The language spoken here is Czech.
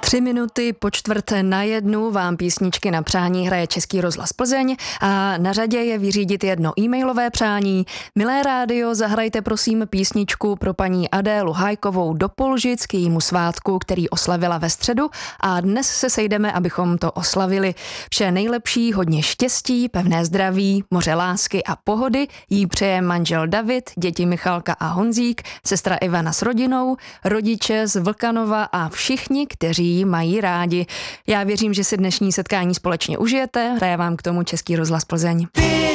3:45 vám písničky na přání hraje Český rozhlas Plzeň a na řadě je vyřídit jedno e-mailové přání. Milé rádio, zahrajte prosím písničku pro paní Adélu Hájkovou do Polžic k jejímu svátku, který oslavila ve středu, a dnes se sejdeme, abychom to oslavili. Vše nejlepší, hodně štěstí, pevné zdraví, moře lásky a pohody jí přeje manžel David, děti Michalka a Honzík, sestra Ivana s rodinou, rodiče z Vlkanova a všichni, kteří ji mají rádi. Já věřím, že si dnešní setkání společně užijete. Hraje vám k tomu Český rozhlas Plzeň.